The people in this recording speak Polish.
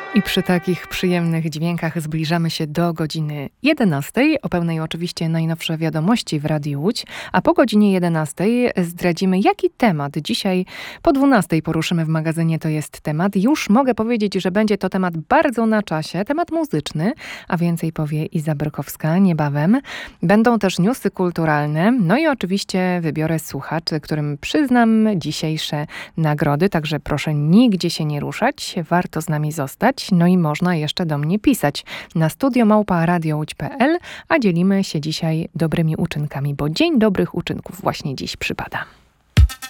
I przy takich przyjemnych dźwiękach zbliżamy się do godziny 11. O pełnej oczywiście najnowsze wiadomości w Radiu Łódź, a po godzinie 11 zdradzimy, jaki temat dzisiaj po 12 poruszymy w magazynie To jest temat. Już mogę powiedzieć, że będzie to temat bardzo na czasie, temat muzyczny, a więcej powie Iza Brokowska niebawem. Będą też newsy kulturalne, no i oczywiście wybiorę słuchaczy, którym przyznam dzisiejsze nagrody, także proszę nigdzie się nie ruszać, warto z nami zostać. No i można jeszcze do mnie pisać na studio@radiołódź.pl, a dzielimy się dzisiaj dobrymi uczynkami, bo Dzień Dobrych Uczynków właśnie dziś przypada.